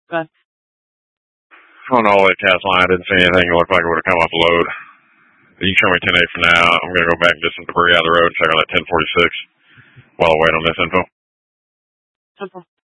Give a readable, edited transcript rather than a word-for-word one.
Go ahead. On all that cast line, I didn't see anything that looked like it would have come off the load. You can show me 10-8 for now. I'm going to go back and get some debris out of the road and check on that 1046 while I wait on this info. Simple.